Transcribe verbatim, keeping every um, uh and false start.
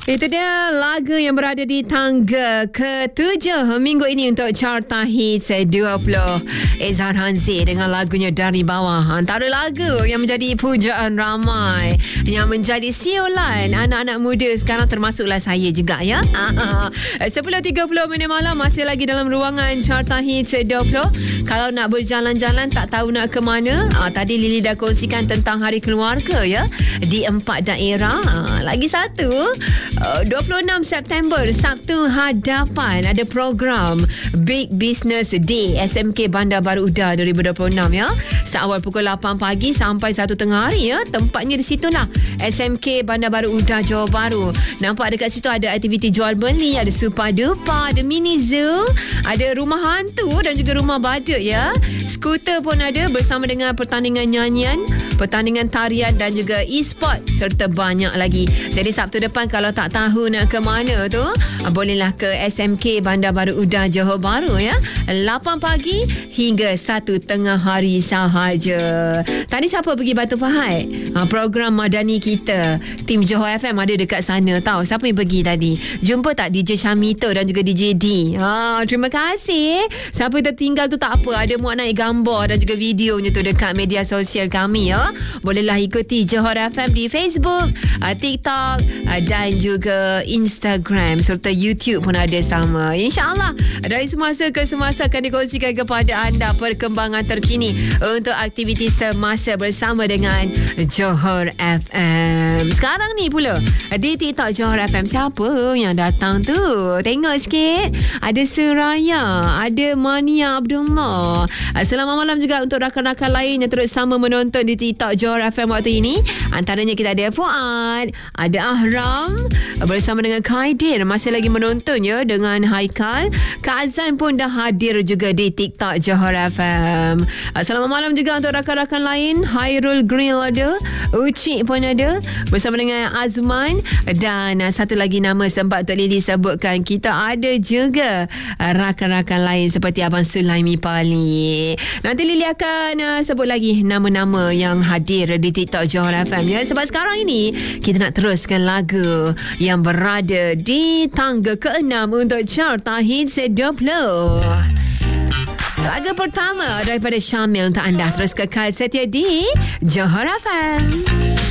Itu dia lagu yang berada di tangga ketujuh minggu ini untuk Carta Hits dua puluh. Ezhar Hanzi dengan lagunya Dari Bawah. Antara lagu yang menjadi pujaan ramai, yang menjadi siulan anak-anak muda sekarang, termasuklah saya juga ya. sepuluh tiga puluh minit malam, masih lagi dalam ruangan Carta Hits dua puluh. Kalau nak berjalan-jalan tak tahu nak ke mana, ah, tadi Lily dah kongsikan tentang Hari Keluarga ya, di empat daerah. Ah, lagi satu, uh, dua puluh enam September Sabtu hadapan ada program Big Business Day S M K Bandar Baru Uda dua ribu dua puluh enam ya. Seawal pukul lapan pagi sampai satu tengah hari ya. Tempatnya di situlah, S M K Bandar Baru Uda, Johor Bahru. Nampak dekat situ ada aktiviti jual beli, ada Super Duper, ada mini zoo, ada rumah hantu dan juga rumah badut ya. Skuter pun ada bersama dengan pertandingan nyanyian, pertandingan tarian dan juga e-sport serta banyak lagi. Jadi Sabtu depan kalau tak tahu nak ke mana tu, bolehlah ke S M K Bandar Baru Uda, Johor Bahru ya. lapan pagi hingga satu tengah hari sahaja. Tadi siapa pergi Batu Pahat? Ha, program Madani kita, tim Johor F M ada dekat sana tahu. Siapa yang pergi tadi? Jumpa tak D J Shamito dan juga D J D? Ha, terima kasih. Siapa yang tertinggal tu tak apa, ada muat naik gambar dan juga videonya tu dekat media sosial kami ya. Bolehlah ikuti Johor F M di Facebook, TikTok dan juga Instagram serta YouTube pun ada sama. InsyaAllah dari semasa ke semasa akan dikongsikan kepada anda perkembangan terkini untuk aktiviti semasa bersama dengan Johor F M. Sekarang ni pula di TikTok Johor F M, siapa yang datang tu? Tengok sikit. Ada Seraya, ada Mania Abdullah. Selamat malam juga untuk rakan-rakan lain yang terus sama menonton di TikTok Johor F M waktu ini. Antaranya kita ada Fuad, ada Ahram bersama dengan Khaidir masih lagi menonton ya, dengan Haikal. Kak Azan pun dah hadir juga di TikTok Johor F M. Selamat malam juga untuk rakan-rakan lain. Hairul Grill ada, Uci pun ada bersama dengan Azman, dan satu lagi nama sempat Tok Lily sebutkan, kita ada juga rakan-rakan lain seperti Abang Sulaimi Pali. Nanti Lily akan uh, sebut lagi nama-nama yang hadir di TikTok Johor F M ya. Sebab sekarang ini kita nak teruskan lagu yang berada di tangga keenam untuk Carta Hits dua puluh. Lagu pertama daripada Syamil untuk anda. Terus kekal setia di Johor F M.